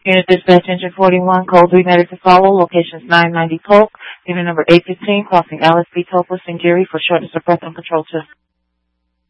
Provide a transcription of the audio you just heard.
Unit Dispatch Engine 41, code 3 matters to follow. Locations 990 Polk, unit number 815, crossing Alice B. Topher, St. Jerry for shortness of breath and control system.